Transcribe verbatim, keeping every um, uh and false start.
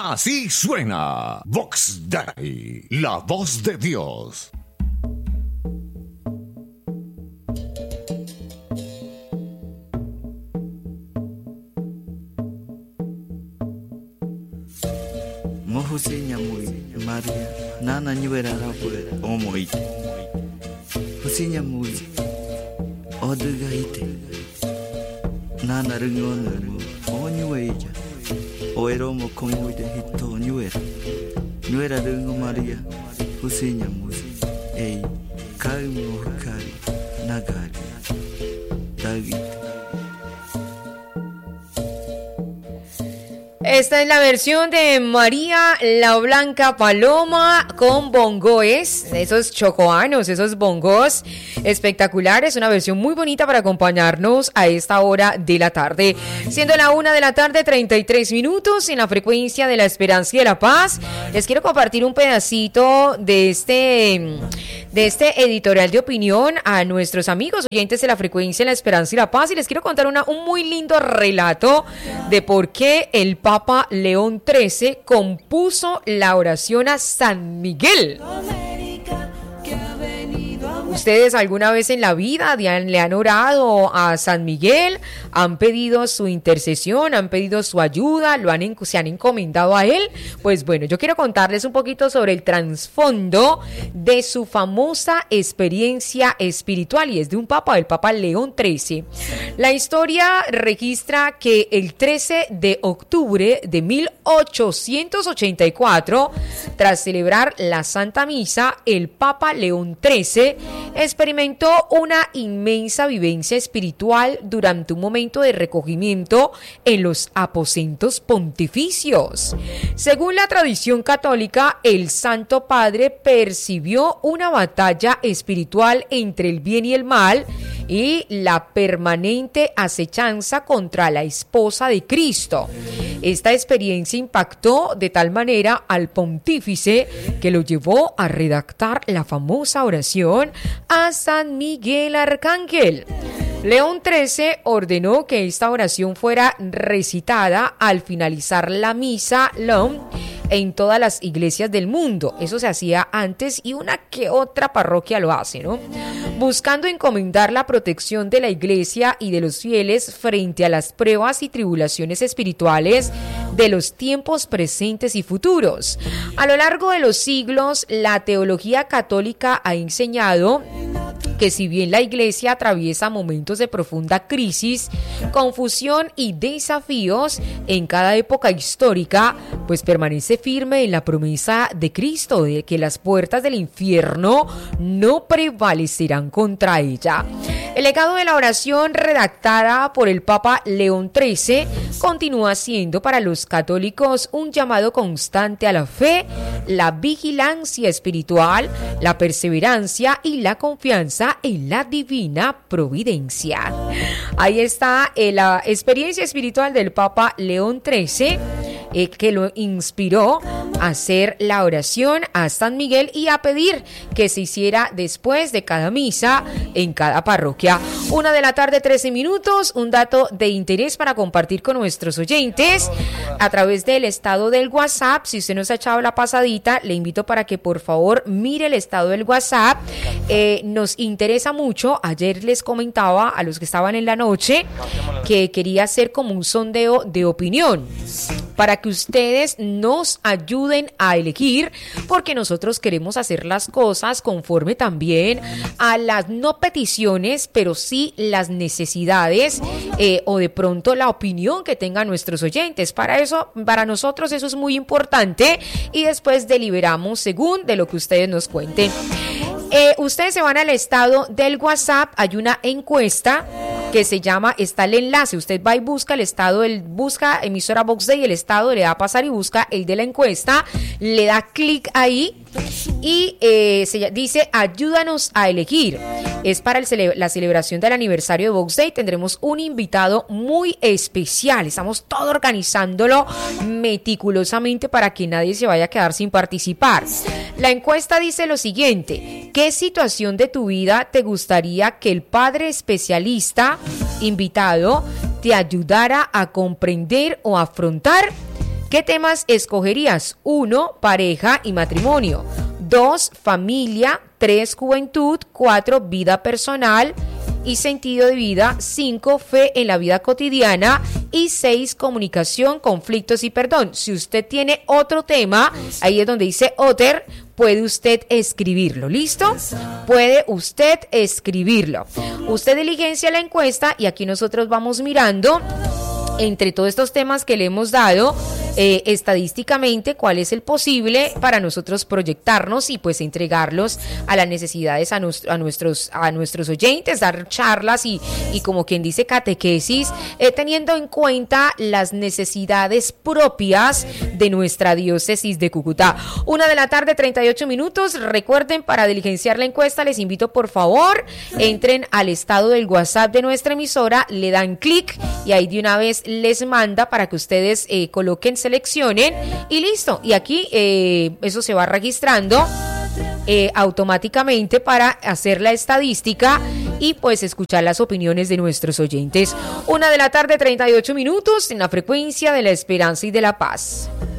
Así suena Vox Dei, la voz de Dios. Mohose nyamui Maria nana nyuera rapure omoite Hose nyamui oduga ite nana ringono onyueja oero mo komuide hito nyuera nyuera ringo Maria Hose nyamui ei kaimo hukari nagari dagite. Esta es la versión de María la Blanca Paloma con bongoes, esos chocoanos, esos bongos espectaculares. Una versión muy bonita para acompañarnos a esta hora de la tarde. Siendo la una de la tarde, treinta y tres minutos en la frecuencia de la Esperanza y de la Paz. Les quiero compartir un pedacito de este, de este editorial de opinión a nuestros amigos oyentes de la frecuencia de la Esperanza y la Paz. Y les quiero contar una, un muy lindo relato de por qué el Papa Papa León trece compuso la oración a San Miguel. ¿Ustedes alguna vez en la vida le han orado a San Miguel? ¿Han pedido su intercesión? ¿Han pedido su ayuda? ¿Lo han, se han encomendado a él? Pues bueno, yo quiero contarles un poquito sobre el trasfondo de su famosa experiencia espiritual, y es de un papa, el Papa León trece. La historia registra que el trece de octubre de mil ochocientos ochenta y cuatro, tras celebrar la Santa Misa, el Papa León trece experimentó una inmensa vivencia espiritual durante un momento de recogimiento en los aposentos pontificios. Según la tradición católica, el Santo Padre percibió una batalla espiritual entre el bien y el mal y la permanente acechanza contra la esposa de Cristo. Esta experiencia impactó de tal manera al pontífice que lo llevó a redactar la famosa oración a San Miguel Arcángel. León trece ordenó que esta oración fuera recitada al finalizar la misa Lom en todas las iglesias del mundo. Eso se hacía antes y una que otra parroquia lo hace, ¿no? Buscando encomendar la protección de la iglesia y de los fieles frente a las pruebas y tribulaciones espirituales de los tiempos presentes y futuros. A lo largo de los siglos, la teología católica ha enseñado que si bien la iglesia atraviesa momentos de profunda crisis, confusión y desafíos en cada época histórica, pues permanece firme en la promesa de Cristo de que las puertas del infierno no prevalecerán contra ella. El legado de la oración redactada por el Papa León trece continúa siendo para los católicos un llamado constante a la fe, la vigilancia espiritual, la perseverancia y la confianza en la divina providencia. Ahí está eh, la experiencia espiritual del Papa León trece, eh, que lo inspiró a hacer la oración a San Miguel y a pedir que se hiciera después de cada misa en cada parroquia. Una de la tarde, trece minutos, un dato de interés para compartir con nuestros oyentes a través del estado del WhatsApp. Si usted nos ha echado la pasadita, le invito para que por favor mire el estado del WhatsApp. Eh, nos interesa mucho. Ayer les comentaba a los que estaban en la noche que quería hacer como un sondeo de opinión para que ustedes nos ayuden a elegir, porque nosotros queremos hacer las cosas conforme también a las no peticiones, pero sí las necesidades eh, o de pronto la opinión que tengan nuestros oyentes. Para eso, para nosotros eso es muy importante y después deliberamos según de lo que ustedes nos cuenten. Eh, ustedes se van al estado del WhatsApp, hay una encuesta que se llama, está el enlace, usted va y busca el estado, del, busca emisora Vox Dei y el estado, le da a pasar y busca el de la encuesta, le da clic ahí y eh, se dice ayúdanos a elegir. Es para el cele- la celebración del aniversario de Vox Dei. Tendremos un invitado muy especial, estamos todo organizándolo meticulosamente para que nadie se vaya a quedar sin participar. La encuesta dice lo siguiente: ¿qué situación de tu vida te gustaría que el padre especialista invitado te ayudara a comprender o afrontar? ¿Qué temas escogerías? uno. Pareja y matrimonio. dos. Familia. tres. Juventud. cuatro. Vida personal y sentido de vida. cinco. Fe en la vida cotidiana. Y seis. Comunicación, conflictos y perdón. Si usted tiene otro tema, ahí es donde dice Other, puede usted escribirlo. ¿Listo? Puede usted escribirlo. Usted diligencia la encuesta y aquí nosotros vamos mirando entre todos estos temas que le hemos dado, eh, estadísticamente, cuál es el posible para nosotros proyectarnos y pues entregarlos a las necesidades a, nuestro, a, nuestros, a nuestros oyentes, dar charlas y, y como quien dice catequesis, eh, teniendo en cuenta las necesidades propias de nuestra diócesis de Cúcuta. Una de la tarde, treinta y ocho minutos. Recuerden, para diligenciar la encuesta, les invito por favor, entren al estado del WhatsApp de nuestra emisora, le dan clic y ahí de una vez les manda para que ustedes eh, coloquen, seleccionen y listo. Y aquí eh, eso se va registrando eh, automáticamente para hacer la estadística y pues escuchar las opiniones de nuestros oyentes. Una de la tarde, treinta y ocho minutos en la frecuencia de la esperanza y de la paz.